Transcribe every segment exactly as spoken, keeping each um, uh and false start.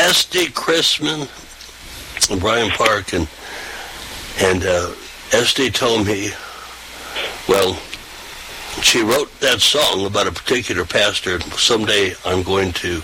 S D Chrisman and Brian Park, and and uh, S D told me, well, she wrote that song about a particular pastor. Someday I'm going to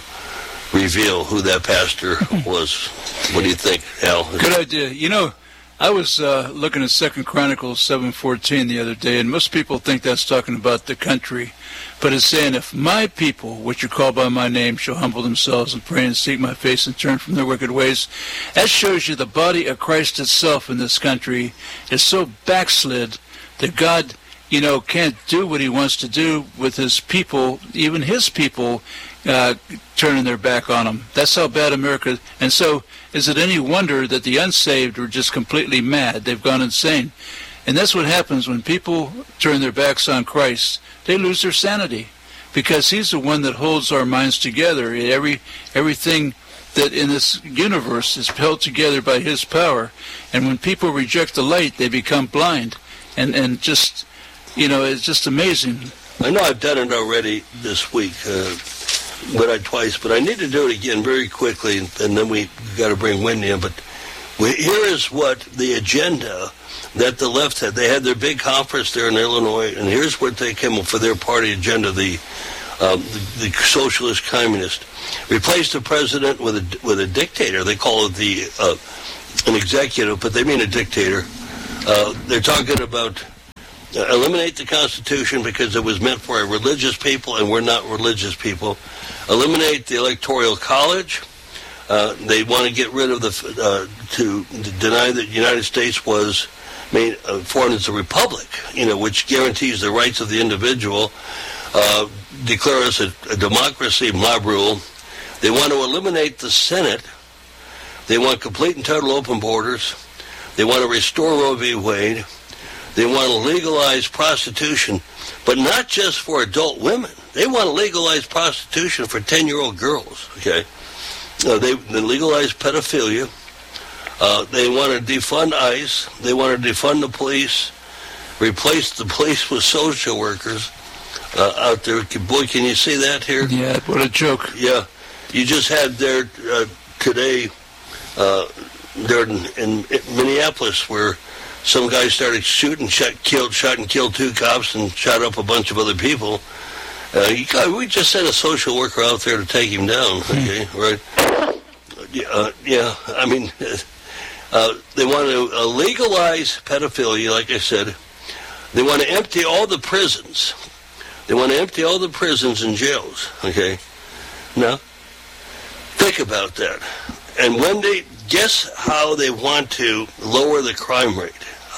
reveal who that pastor was. What do you think, Al? Good idea. You know, I was uh, looking at Second Chronicles seven fourteen the other day, and most people think that's talking about the country. But it's saying, if my people, which are called by my name, shall humble themselves and pray and seek my face and turn from their wicked ways. That shows you the body of Christ itself in this country is so backslid that God, you know, can't do what he wants to do with his people, even his people, uh, turning their back on him. That's how bad America is. And so is it any wonder that the unsaved are just completely mad? They've gone insane. And that's what happens when people turn their backs on Christ. They lose their sanity, because he's the one that holds our minds together. Every everything that in this universe is held together by his power. And when people reject the light, they become blind. And, and just, you know, it's just amazing. I know I've done it already this week, uh, but I twice, but I need to do it again very quickly, and, and then we got to bring Wendy in. But we, here is what the agenda that the left had. They had their big conference there in Illinois, and here's what they came up for their party agenda, the, um, the, the socialist communist. Replace the president with a, with a dictator. They call it the uh, an executive, but they mean a dictator. Uh, they're talking about uh, eliminate the Constitution because it was meant for a religious people, and we're not religious people. Eliminate the Electoral College. Uh, they want to get rid of the, uh, to deny that the United States was made, uh, formed as a republic, you know, which guarantees the rights of the individual, uh, declare us a, a democracy, mob rule. They want to eliminate the Senate. They want complete and total open borders. They want to restore Roe v. Wade. They want to legalize prostitution, but not just for adult women. They want to legalize prostitution for ten-year-old girls, okay? Uh, they, they legalize pedophilia. Uh, they want to defund ICE. They want to defund the police, replace the police with social workers uh, out there. Boy, can you see that here? Yeah, what a joke. Yeah. You just had there uh, today, uh, there in, in Minneapolis, where some guy started shooting, shot, killed, shot and killed two cops and shot up a bunch of other people. Uh, you got, we just sent a social worker out there to take him down, okay, right? Yeah, uh, yeah, I mean, uh, they want to uh, legalize pedophilia, like I said. They want to empty all the prisons. They want to empty all the prisons and jails, okay? Now, think about that. And when they, guess how they want to lower the crime rate?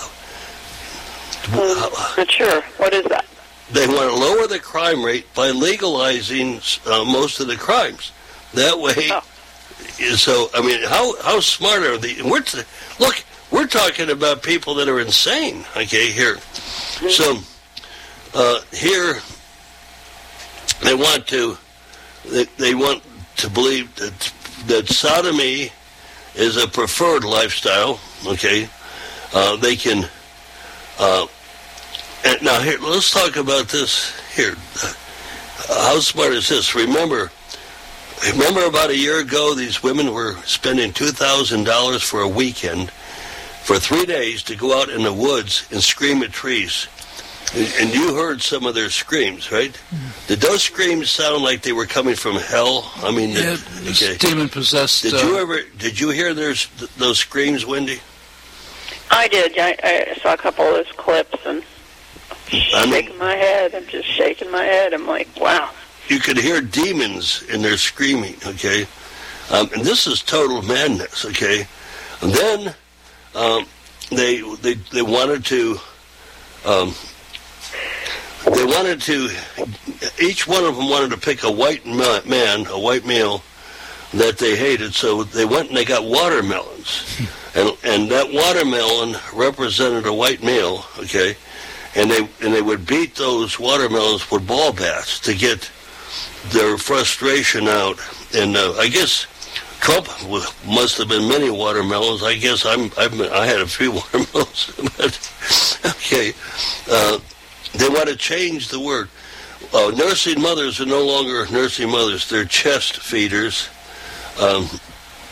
Um, not sure. What is that? They want to lower the crime rate by legalizing uh, most of the crimes. That way, oh. So, I mean, how, how smart are the... We're t- look, we're talking about people that are insane, okay, here. Mm-hmm. So, uh, here, they want to... They, they want to believe that, that sodomy is a preferred lifestyle, okay? Uh, they can... Uh, and now, here, let's talk about this here. Uh, how smart is this? Remember... Remember about a year ago, these women were spending two thousand dollars for a weekend, for three days, to go out in the woods and scream at trees. And, and you heard some of their screams, right? Mm. Did those screams sound like they were coming from hell? I mean, yeah, the, okay. demon-possessed. Did you ever? Did you hear those those screams, Wendy? I did. I, I saw a couple of those clips and I shaking mean, my head. I'm just shaking my head. I'm like, wow. You could hear demons in their screaming, okay? Um, and this is total madness, okay? And then um, they, they they wanted to, um, they wanted to, each one of them wanted to pick a white man, a white male that they hated, so they went and they got watermelons. And, and that watermelon represented a white male, okay? And they, and they would beat those watermelons with ball bats to get their frustration out. And uh, I guess Trump was, must have been many watermelons. I guess I'm, I've been, I had a few watermelons. But, okay. Uh, they want to change the word. Uh, nursing mothers are no longer nursing mothers. They're chest feeders. Um,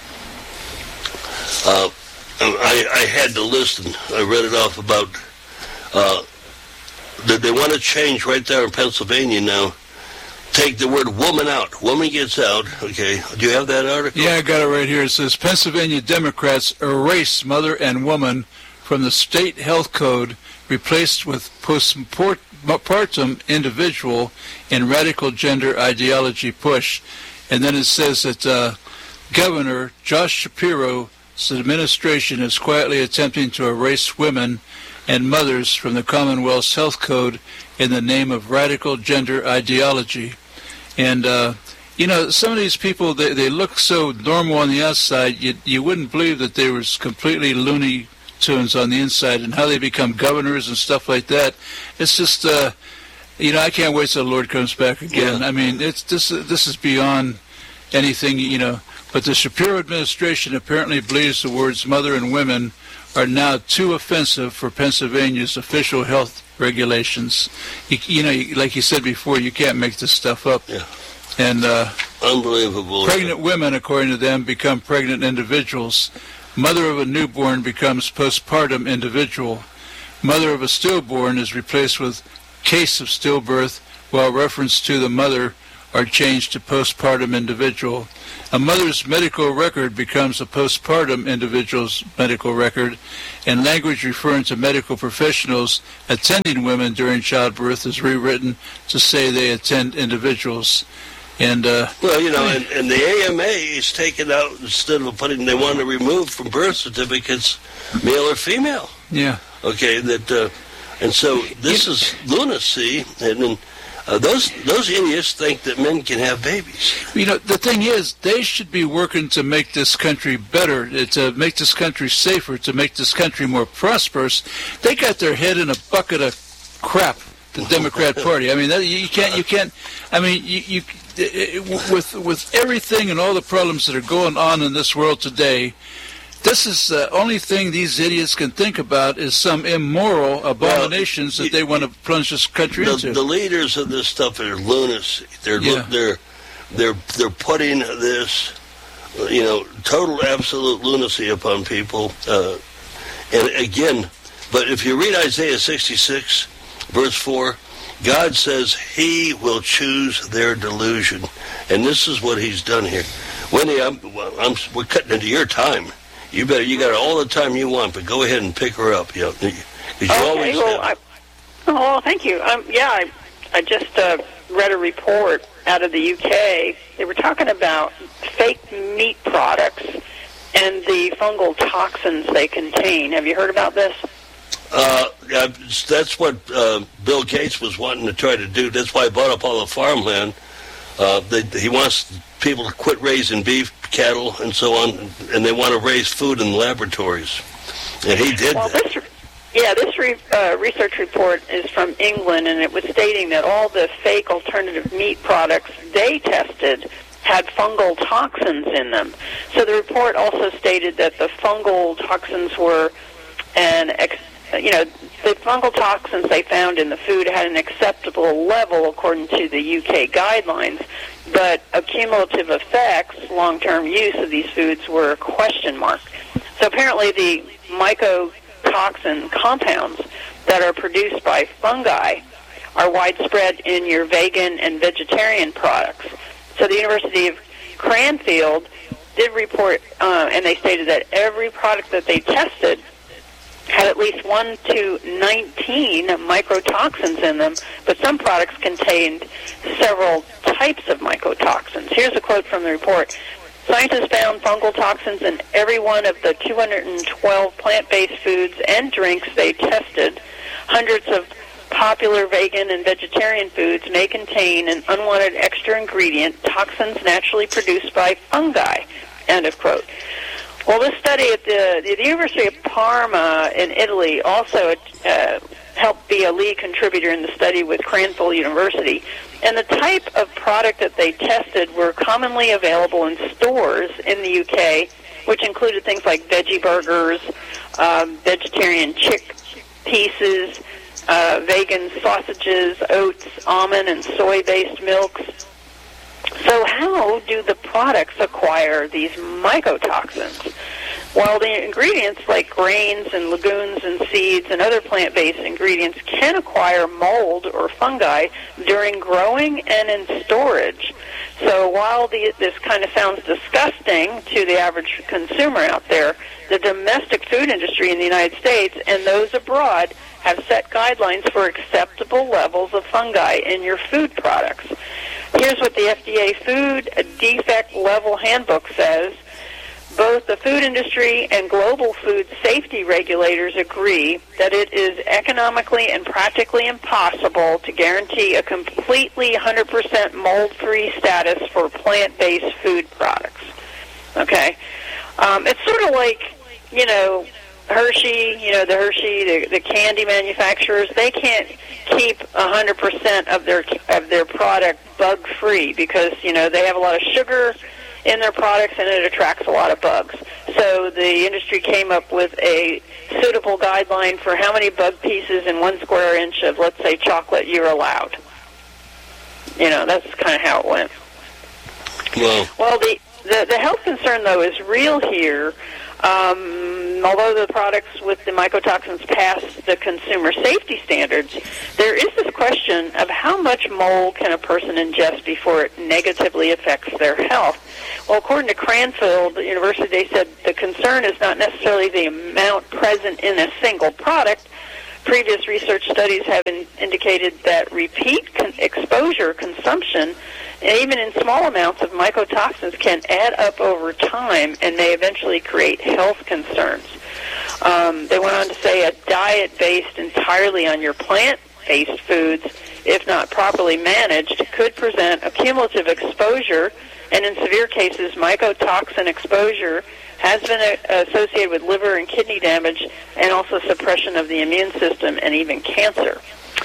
Uh, I, I had to listen. I read it off about uh, that they want to change right there in Pennsylvania now. Take the word woman out. Woman gets out. Okay. Do you have that article? Yeah, I got it right here. It says Pennsylvania Democrats erase mother and woman from the state health code, replaced with postpartum individual in radical gender ideology push. And then it says that uh, Governor Josh Shapiro's administration is quietly attempting to erase women and mothers from the Commonwealth's health code in the name of radical gender ideology. And, uh, you know, some of these people, they, they look so normal on the outside, you, you wouldn't believe that they were completely Looney Tunes on the inside, and how they become governors and stuff like that. It's just, uh, you know, I can't wait till the Lord comes back again. Yeah. I mean, it's this, this is beyond anything, you know. But the Shapiro administration apparently believes the words mother and women are now too offensive for Pennsylvania's official health regulations. You, you know, like you said before, you can't make this stuff up. Yeah. And uh, unbelievable. Pregnant women, according to them, become pregnant individuals. Mother of a newborn becomes postpartum individual. Mother of a stillborn is replaced with case of stillbirth, while reference to the mother are changed to postpartum individual. A mother's medical record becomes a postpartum individual's medical record, and language referring to medical professionals attending women during childbirth is rewritten to say they attend individuals. And uh, well, you know, and, and the A M A is taken out instead of putting, they want to remove from birth certificates male or female. Yeah. Okay, that, uh, and so this is lunacy, and then uh, those those idiots think that men can have babies. You know, the thing is, they should be working to make this country better, to make this country safer, to make this country more prosperous. They got their head in a bucket of crap, the Democrat Party. I mean, that, you can't, you can't, I mean, you, you with with everything and all the problems that are going on in this world today, this is the only thing these idiots can think about is some immoral abominations well, that they want to plunge this country the, into. The leaders of this stuff are lunacy. They're yeah. they're they're they're putting this, you know, total absolute lunacy upon people. Uh, and again, but if you read Isaiah sixty-six, verse four. God says he will choose their delusion, and this is what he's done here. Wendy, I'm, well, I'm, we're cutting into your time. You better, you got all the time you want, but go ahead and pick her up. You know, you okay, always well, I, oh, well, thank you. Um, yeah, I, I just uh, read a report out of the U K. They were talking about fake meat products and the fungal toxins they contain. Have you heard about this? Uh, that's what uh, Bill Gates was wanting to try to do. That's why he bought up all the farmland. Uh, they, he wants people to quit raising beef, cattle, and so on, and they want to raise food in laboratories. And he did well, that. This, yeah, this re, uh, research report is from England, and it was stating that all the fake alternative meat products they tested had fungal toxins in them. So the report also stated that the fungal toxins were an ex- You know, the fungal toxins they found in the food had an acceptable level according to the U K guidelines, but cumulative effects, long-term use of these foods were a question mark. So apparently the mycotoxin compounds that are produced by fungi are widespread in your vegan and vegetarian products. So the University of Cranfield did report, uh, and they stated that every product that they tested had at least one to nineteen mycotoxins in them, but some products contained several types of mycotoxins. Here's a quote from the report. Scientists found fungal toxins in every one of the two hundred twelve plant-based foods and drinks they tested. Hundreds of popular vegan and vegetarian foods may contain an unwanted extra ingredient, toxins naturally produced by fungi. End of quote. Well, this study at the, the University of Parma in Italy also uh, helped be a lead contributor in the study with Cranfield University. And the type of product that they tested were commonly available in stores in the U K, which included things like veggie burgers, um, vegetarian chick pieces, uh, vegan sausages, oats, almond and soy-based milks. So how do the products acquire these mycotoxins? While the ingredients like grains and legumes and seeds and other plant-based ingredients can acquire mold or fungi during growing and in storage. So while the, this kind of sounds disgusting to the average consumer out there, the domestic food industry in the United States and those abroad have set guidelines for acceptable levels of fungi in your food products. Here's what the F D A Food Defect Level Handbook says. Both the food industry and global food safety regulators agree that it is economically and practically impossible to guarantee a completely one hundred percent mold-free status for plant-based food products. Okay? Um, it's sort of like, you know, Hershey, you know, the Hershey, the, the candy manufacturers, they can't keep one hundred percent of their of their product bug-free because, you know, they have a lot of sugar in their products and it attracts a lot of bugs. So the industry came up with a suitable guideline for how many bug pieces in one square inch of, let's say, chocolate you're allowed. You know, that's kind of how it went. Well, well the, the, the health concern, though, is real here. Um, although the products with the mycotoxins pass the consumer safety standards, there is this question of how much mold can a person ingest before it negatively affects their health. Well, according to Cranfield University, they said the concern is not necessarily the amount present in a single product. Previous research studies have in, indicated that repeat con- exposure consumption, even in small amounts of mycotoxins, can add up over time and may eventually create health concerns. Um, they went on to say a diet based entirely on your plant-based foods, if not properly managed, could present a cumulative exposure, and in severe cases, mycotoxin exposure has been uh, associated with liver and kidney damage and also suppression of the immune system and even cancer.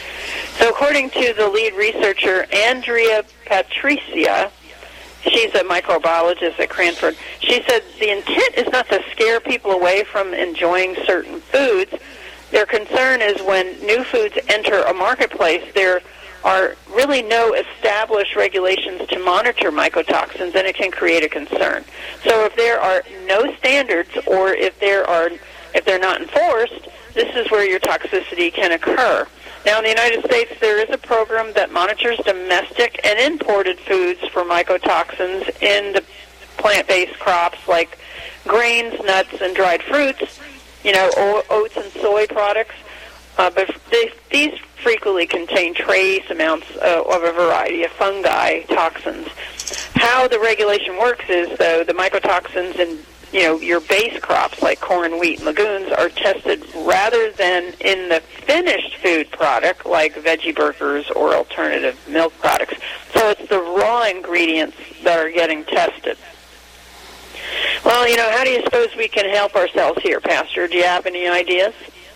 So according to the lead researcher, Andrea Patricia, she's a microbiologist at Cranford, she said the intent is not to scare people away from enjoying certain foods. Their concern is when new foods enter a marketplace, there are really no established regulations to monitor mycotoxins, and it can create a concern. So if there are no standards or if there are if they're not enforced, this is where your toxicity can occur. Now, in the United States, there is a program that monitors domestic and imported foods for mycotoxins in the plant-based crops like grains, nuts, and dried fruits, you know, oats and soy products. Uh, but they, these frequently contain trace amounts uh, of a variety of fungi toxins. How the regulation works is, though, the mycotoxins in you know your base crops like corn, wheat, and legumes are tested rather than in the finished food product like veggie burgers or alternative milk products. So it's the raw ingredients that are getting tested. Well, you know, how do you suppose we can help ourselves here, Pastor? Do you have any ideas?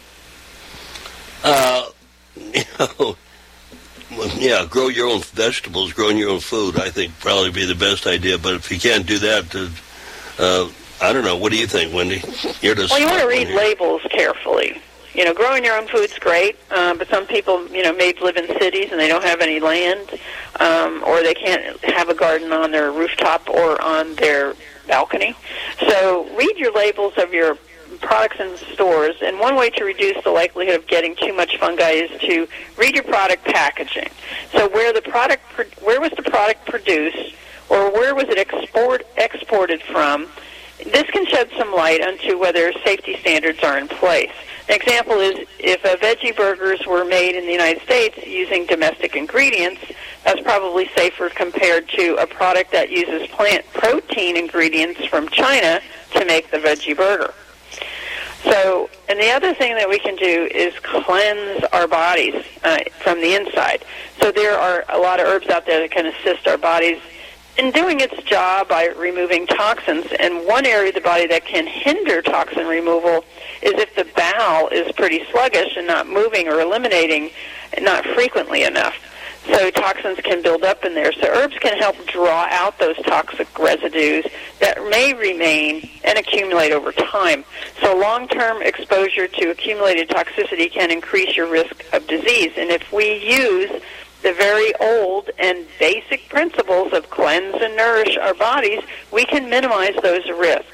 Uh, you know, yeah, grow your own vegetables, growing your own food, I think probably be the best idea. But if you can't do that, uh, uh, I don't know. What do you think, Wendy? You're just well, you want to read labels carefully. You know, growing your own food's great, uh, but some people, you know, may live in cities and they don't have any land, um, or they can't have a garden on their rooftop or on their balcony. So read your labels of your products in stores, and one way to reduce the likelihood of getting too much fungi is to read your product packaging. So where the product, where was the product produced, or where was it export, exported from? This can shed some light onto whether safety standards are in place. An example is if a veggie burgers were made in the United States using domestic ingredients, that's probably safer compared to a product that uses plant protein ingredients from China to make the veggie burger. So, and the other thing that we can do is cleanse our bodies uh, from the inside. So there are a lot of herbs out there that can assist our bodies in doing its job by removing toxins. And one area of the body that can hinder toxin removal is if the bowel is pretty sluggish and not moving or eliminating not frequently enough. So toxins can build up in there. So herbs can help draw out those toxic residues that may remain and accumulate over time. So long-term exposure to accumulated toxicity can increase your risk of disease. And if we use the very old and basic principles of cleanse and nourish our bodies, we can minimize those risks.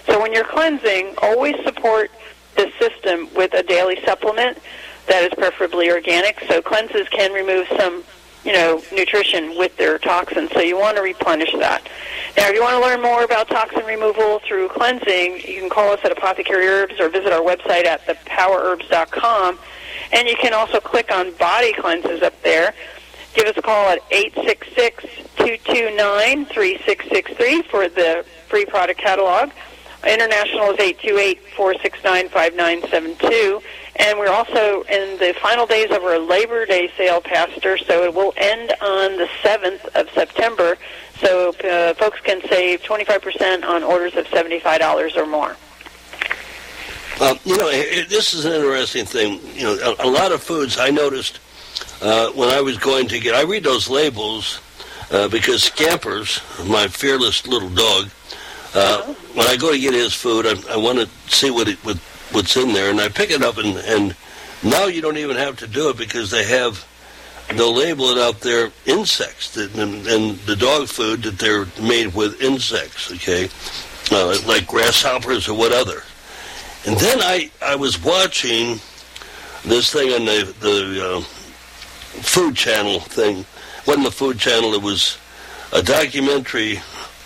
So when you're cleansing, always support the system with a daily supplement that is preferably organic. So cleanses can remove some, you know, nutrition with their toxins. So you want to replenish that. Now, if you want to learn more about toxin removal through cleansing, you can call us at Apothecary Herbs or visit our website at the power herbs dot com. And you can also click on Body Cleanses up there. Give us a call at eight six six, two two nine, three six six three for the free product catalog. International is eight two eight, four six nine, five nine seven two. And we're also in the final days of our Labor Day sale, Pastor, so it will end on the seventh of September. So uh, folks can save twenty-five percent on orders of seventy-five dollars or more. Uh, you know, it, this is an interesting thing. You know, a, a lot of foods I noticed uh, when I was going to get, I read those labels uh, because Scampers, my fearless little dog, uh, when I go to get his food, I, I want to see what, it, what what's in there, and I pick it up, and, and now you don't even have to do it because they have, they'll label it out there, insects, that, and, and the dog food that they're made with insects, okay, uh, like grasshoppers or what other. And then I, I was watching this thing on the, the uh, Food Channel thing. It wasn't the Food Channel, it was a documentary,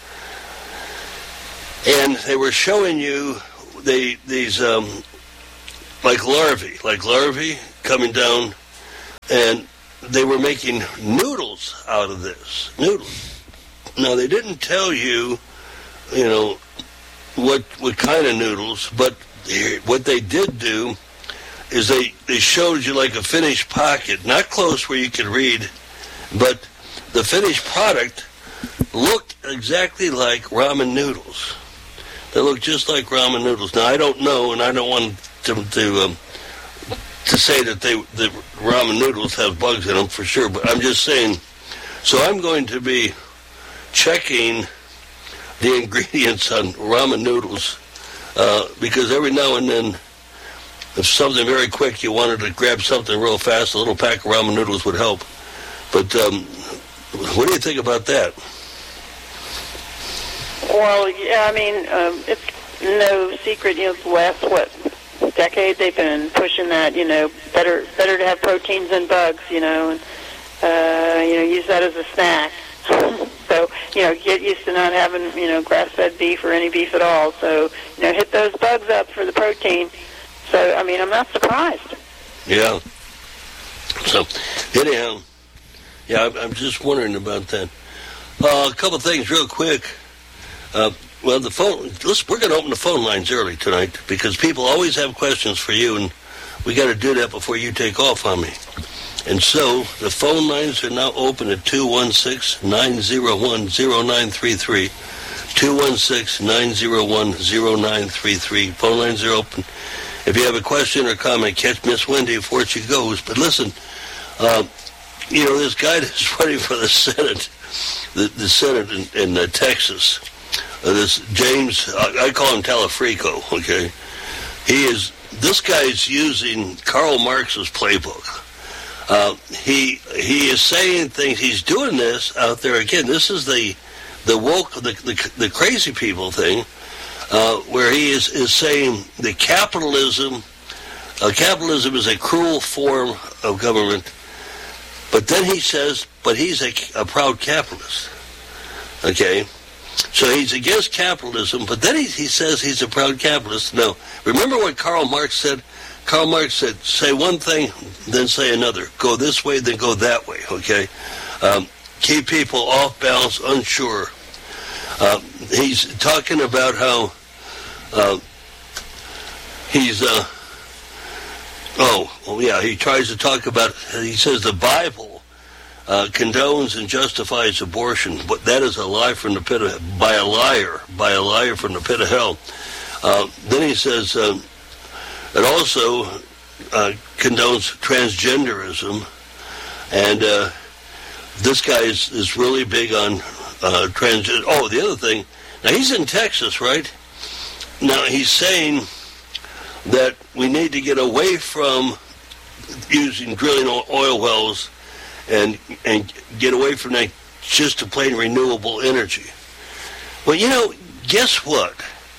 and they were showing you they, these, um, like larvae, like larvae coming down, and they were making noodles out of this, noodles. Now, they didn't tell you, you know, what what kind of noodles, but what they did do is they, they showed you like a finished pocket, not close where you could read, but the finished product looked exactly like ramen noodles. They look just like ramen noodles. Now, I don't know, and I don't want to to, um, to say that they the ramen noodles have bugs in them for sure, but I'm just saying. So I'm going to be checking the ingredients on ramen noodles uh, because every now and then, if something very quick, you wanted to grab something real fast, a little pack of ramen noodles would help. But um, what do you think about that? Well, yeah, I mean, um, it's no secret, you know, the last, what, decade they've been pushing that, you know, better better to have proteins than bugs, you know, and, uh, you know, use that as a snack. So, you know, get used to not having, you know, grass-fed beef or any beef at all. So, you know, hit those bugs up for the protein. So, I mean, I'm not surprised. Yeah. So, anyhow, yeah, I'm, I'm just wondering about that. Uh, a couple of things real quick. Uh, well, the phone. Let's, we're going to open the phone lines early tonight because people always have questions for you, and we got to do that before you take off on me. And so the phone lines are now open at two one six, nine zero one, zero nine three three. two one six, nine zero one, zero nine three three. Phone lines are open. If you have a question or comment, catch Miss Wendy before she goes. But listen, uh, you know, this guy that's running for the Senate, the, the Senate in, in uh, Texas, uh, this James, I, I call him Talafrico, okay? He is, this guy is using Karl Marx's playbook. Uh, he he is saying things, he's doing this out there, again, this is the the woke, the, the, the crazy people thing, uh, where he is, is saying that capitalism, uh, capitalism is a cruel form of government, but then he says, but he's a, a proud capitalist, okay? So he's against capitalism, but then he, he says he's a proud capitalist. Now, remember what Karl Marx said? Karl Marx said, say one thing, then say another. Go this way, then go that way, okay? Um, keep people off balance, unsure. Uh, he's talking about how uh, he's, uh, oh, well, yeah, he tries to talk about, he says the Bible uh, condones and justifies abortion, but that is a lie from the pit of, by a liar, by a liar from the pit of hell. Uh, then he says, um, it also uh, condones transgenderism, and uh, this guy is, is really big on uh, transgender. Oh, the other thing, now he's in Texas, right? Now he's saying that we need to get away from using drilling oil wells and and get away from that just to plain renewable energy. Well, you know, guess what?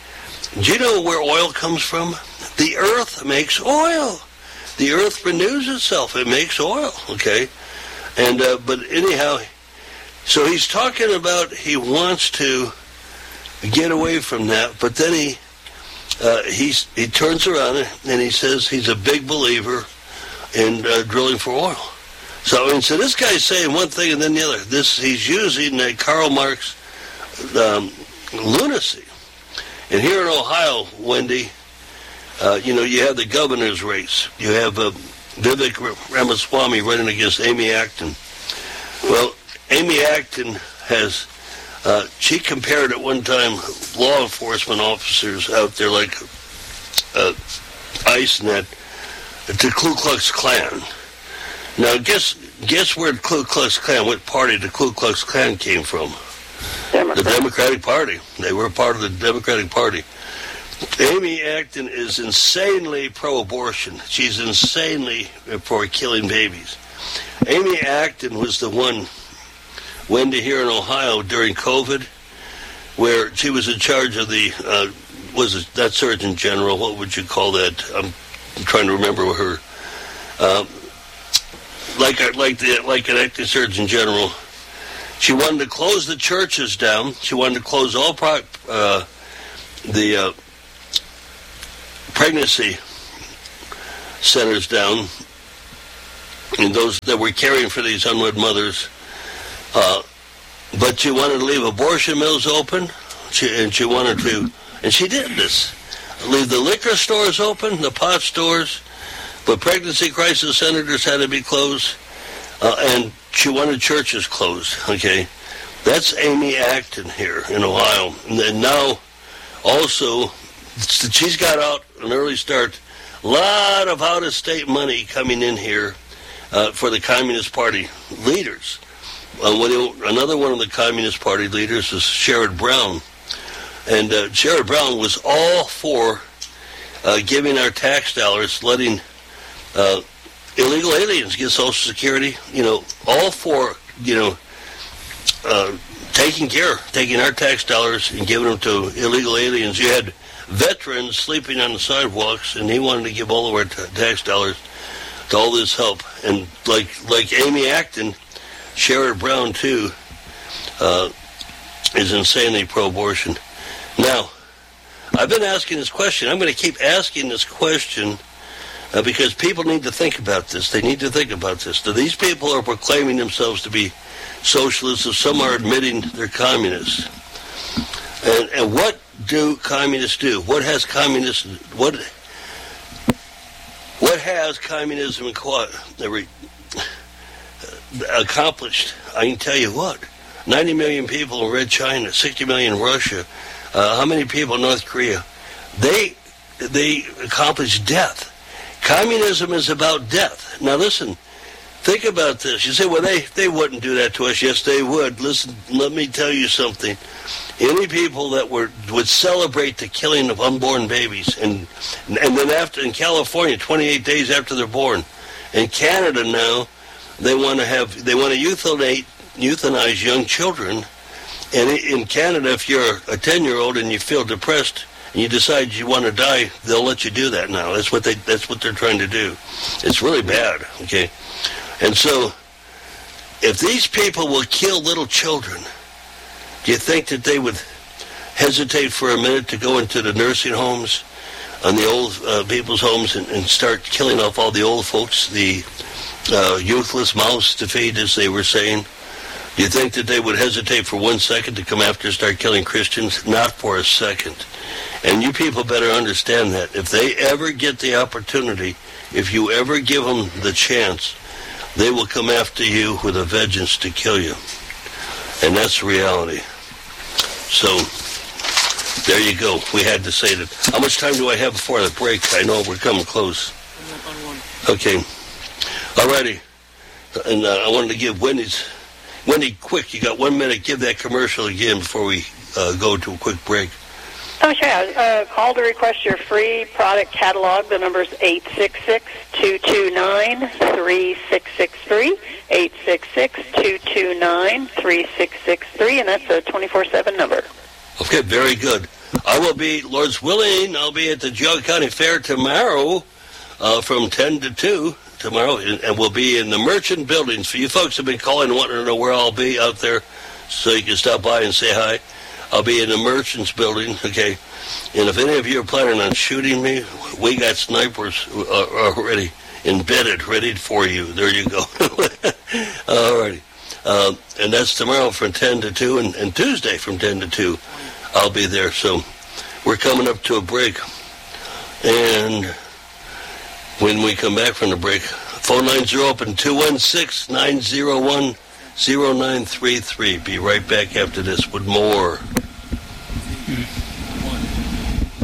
Do you know where oil comes from? The earth makes oil. The earth renews itself. It makes oil, okay? And uh, but anyhow, so he's talking about he wants to get away from that, but then he uh, he's, he turns around and he says he's a big believer in uh, drilling for oil. So, I mean, so this guy's saying one thing and then the other. This he's using uh, Karl Marx um, lunacy. And here in Ohio, Wendy, uh, you know, you have the governor's race. You have uh, Vivek Ramaswamy running against Amy Acton. Well, Amy Acton has, uh, she compared at one time law enforcement officers out there like uh, ICE and that to Ku Klux Klan. Now, guess guess where the Ku Klux Klan, what party the Ku Klux Klan came from? Democrat. The Democratic Party. They were part of the Democratic Party. Amy Acton is insanely pro-abortion. She's insanely for killing babies. Amy Acton was the one, Wendy, here in Ohio during COVID, where she was in charge of the, uh, was it that Surgeon General? What would you call that? I'm, I'm trying to remember her. Uh, like a, like the like an acting Surgeon General. She wanted to close the churches down. She wanted to close all pro, uh, the uh, pregnancy centers down, and those that were caring for these unwed mothers. Uh, but she wanted to leave abortion mills open, she, and she wanted to, and she did this. Leave the liquor stores open, the pot stores, but pregnancy crisis centers had to be closed, uh, and she wanted churches closed, okay? That's Amy Acton here in Ohio. And then now, also, she's got out an early start, a lot of out-of-state money coming in here uh, for the Communist Party leaders. Uh, when it, another one of the Communist Party leaders is Sherrod Brown. And uh, Sherrod Brown was all for uh, giving our tax dollars, letting uh, illegal aliens get Social Security, you know, all for, you know, uh, taking care, taking our tax dollars and giving them to illegal aliens. You had veterans sleeping on the sidewalks, and he wanted to give all of our t- tax dollars to all this help. And like like Amy Acton, Sherrod Brown, too, uh, is insanely pro-abortion. Now, I've been asking this question. I'm going to keep asking this question uh, because people need to think about this. They need to think about this. So these people are proclaiming themselves to be socialists, and some are admitting they're communists. And, and what do communists do? What has communism? What what has communism accomplished? I can tell you what. ninety million people in Red China, sixty million in Russia. Uh, how many people in North Korea? They they accomplished death. Communism is about death. Now listen, think about this. You say, well, they, they wouldn't do that to us. Yes, they would. Listen, let me tell you something. Any people that were would celebrate the killing of unborn babies, and and then after in California, twenty-eight days after they're born, in Canada now, they want to have they want to euthanize euthanize young children. And in Canada, if you're a ten-year-old and you feel depressed and you decide you want to die, they'll let you do that now. That's what they that's what they're trying to do. It's really bad, okay? And so, if these people will kill little children, do you think that they would hesitate for a minute to go into the nursing homes, on the old uh, people's homes, and, and start killing off all the old folks, the uh, youthless mouths to feed, as they were saying? Do you think that they would hesitate for one second to come after and start killing Christians? Not for a second. And you people better understand that. If they ever get the opportunity, if you ever give them the chance, they will come after you with a vengeance to kill you. And that's reality. So, there you go. We had to say that. How much time do I have before the break? I know we're coming close. Okay. All righty. And uh, I wanted to give Wendy's... Wendy, quick, you got one minute. Give that commercial again before we uh, go to a quick break. Oh, sure. Uh, call to request your free product catalog. The number is eight six six, two two nine, three six six three, eight six six, two two nine, three six six three, and that's a twenty-four seven number. Okay, very good. I will be, Lord's willing, I'll be at the Geauga County Fair tomorrow uh, from ten to two tomorrow, and we'll be in the Merchant Buildings. For you folks who have been calling and wanting to know where I'll be out there, so you can stop by and say hi, I'll be in the Merchants Building, okay? And if any of you are planning on shooting me, we got snipers uh, already embedded, ready for you. There you go. All righty. Uh, and that's tomorrow from ten to two, and, and Tuesday from ten to two. I'll be there. So we're coming up to a break. And when we come back from the break, phone lines are open, two one six, nine zero one, zero nine three three. Be right back after this with more.